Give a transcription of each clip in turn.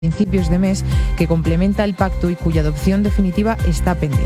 principios de mes, que complementa el pacto y cuya adopción definitiva está pendiente.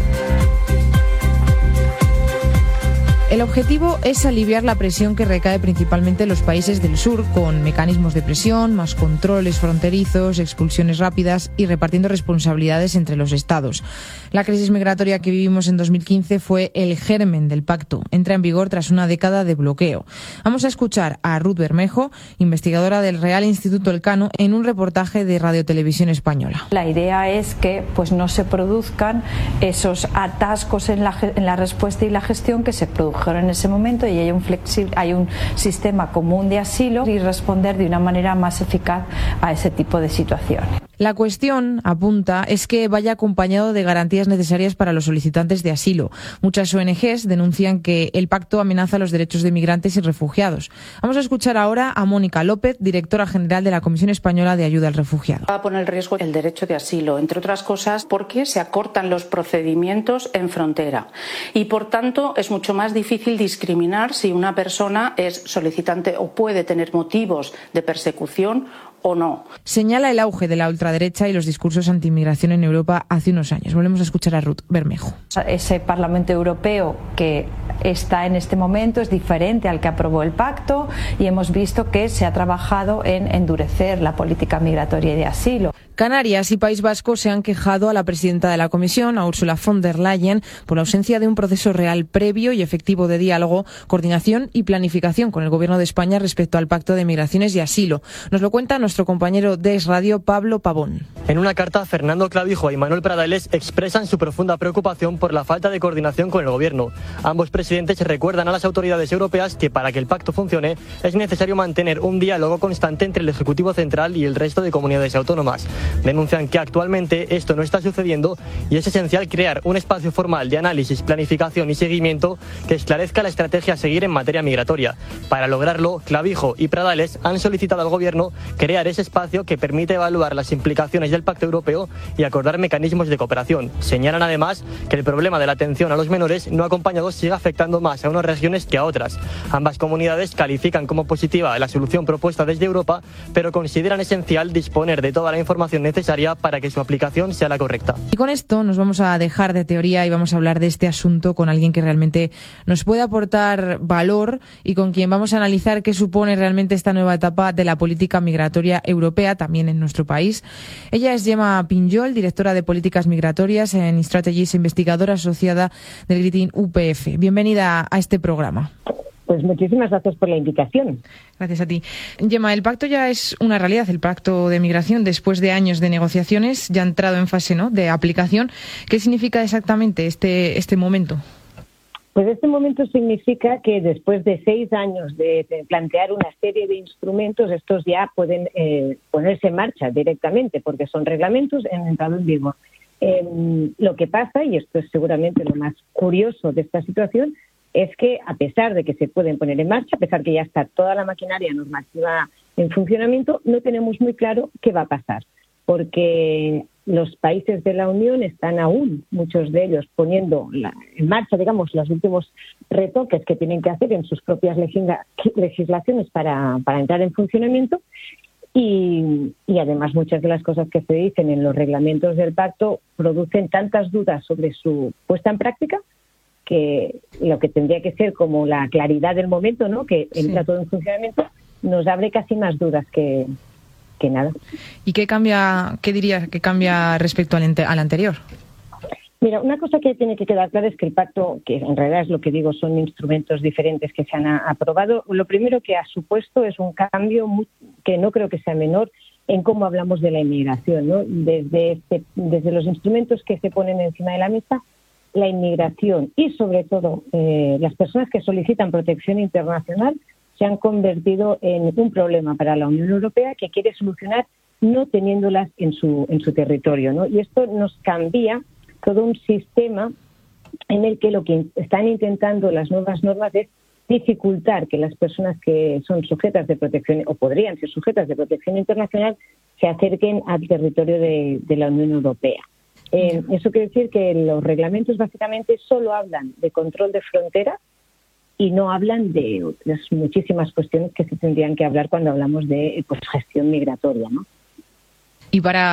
El objetivo es aliviar la presión que recae principalmente en los países del sur, con mecanismos de presión, más controles fronterizos, expulsiones rápidas y repartiendo responsabilidades entre los estados. La crisis migratoria que vivimos en 2015 fue el germen del pacto. Entra en vigor tras una década de bloqueo. Vamos a escuchar a Ruth Bermejo, investigadora del Real Instituto Elcano, en un reportaje de Radio Televisión Española. La idea es que no se produzcan esos atascos en la respuesta y la gestión que se produjeron en ese momento, y hay un sistema común de asilo y responder de una manera más eficaz a ese tipo de situaciones. La cuestión, apunta, es que vaya acompañado de garantías necesarias para los solicitantes de asilo. Muchas ONGs denuncian que el pacto amenaza los derechos de migrantes y refugiados. Vamos a escuchar ahora a Mónica López, directora general de la Comisión Española de Ayuda al Refugiado. Va a poner en riesgo el derecho de asilo, entre otras cosas porque se acortan los procedimientos en frontera y, por tanto, es mucho más difícil discriminar si una persona es solicitante o puede tener motivos de persecución o no. Señala el auge de la ultraderecha y los discursos anti-inmigración en Europa hace unos años. Volvemos a escuchar a Ruth Bermejo. Ese Parlamento Europeo que está en este momento es diferente al que aprobó el pacto, y hemos visto que se ha trabajado en endurecer la política migratoria y de asilo. Canarias y País Vasco se han quejado a la presidenta de la Comisión, a Ursula von der Leyen, por la ausencia de un proceso real previo y efectivo de diálogo, coordinación y planificación con el Gobierno de España respecto al Pacto de Migraciones y Asilo. Nos lo cuenta nuestro compañero de Es Radio, Pablo Pavón. En una carta, Fernando Clavijo y Manuel Pradales expresan su profunda preocupación por la falta de coordinación con el Gobierno. Ambos presidentes recuerdan a las autoridades europeas que para que el pacto funcione es necesario mantener un diálogo constante entre el Ejecutivo Central y el resto de comunidades autónomas. Denuncian que actualmente esto no está sucediendo y es esencial crear un espacio formal de análisis, planificación y seguimiento que esclarezca la estrategia a seguir en materia migratoria. Para lograrlo, Clavijo y Pradales han solicitado al Gobierno crear ese espacio que permite evaluar las implicaciones del Pacto Europeo y acordar mecanismos de cooperación. Señalan además que el problema de la atención a los menores no acompañados sigue afectando más a unas regiones que a otras. Ambas comunidades califican como positiva la solución propuesta desde Europa, pero consideran esencial disponer de toda la información necesaria para que su aplicación sea la correcta. Y con esto nos vamos a dejar de teoría y vamos a hablar de este asunto con alguien que realmente nos puede aportar valor y con quien vamos a analizar qué supone realmente esta nueva etapa de la política migratoria europea, también en nuestro país. Ella es Gemma Pinjol, directora de Políticas Migratorias en Strategies, investigadora asociada del Gritin UPF. Bienvenida a este programa. Pues muchísimas gracias por la invitación. Gracias a ti. Gemma, el pacto ya es una realidad, el pacto de migración, después de años de negociaciones, ya ha entrado en fase, ¿no?, de aplicación. ¿Qué significa exactamente este momento? Pues este momento significa que después de 6 años de plantear una serie de instrumentos, estos ya pueden ponerse en marcha directamente, porque son reglamentos han entrado en vigor. Lo que pasa, y esto es seguramente lo más curioso de esta situación, es que a pesar de que se pueden poner en marcha, a pesar que ya está toda la maquinaria normativa en funcionamiento, no tenemos muy claro qué va a pasar, porque los países de la Unión están aún, muchos de ellos, poniendo en marcha, digamos, los últimos retoques que tienen que hacer en sus propias legislaciones para entrar en funcionamiento. Y además muchas de las cosas que se dicen en los reglamentos del pacto producen tantas dudas sobre su puesta en práctica que lo que tendría que ser como la claridad del momento, ¿no?, que entra todo en funcionamiento, nos abre casi más dudas que nada. ¿Y qué dirías que cambia respecto al anterior? Mira, una cosa que tiene que quedar clara es que el pacto, que en realidad es lo que digo, son instrumentos diferentes que se han aprobado. Lo primero que ha supuesto es un cambio que no creo que sea menor en cómo hablamos de la inmigración, ¿no? Desde los instrumentos que se ponen encima de la mesa, la inmigración y sobre todo las personas que solicitan protección internacional se han convertido en un problema para la Unión Europea que quiere solucionar no teniéndolas en su territorio, ¿no? Y esto nos cambia todo un sistema en el que lo que están intentando las nuevas normas es dificultar que las personas que son sujetas de protección o podrían ser sujetas de protección internacional se acerquen al territorio de la Unión Europea. Eso quiere decir que los reglamentos básicamente solo hablan de control de fronteras y no hablan de otras muchísimas cuestiones que se tendrían que hablar cuando hablamos de gestión migratoria, ¿no? Y para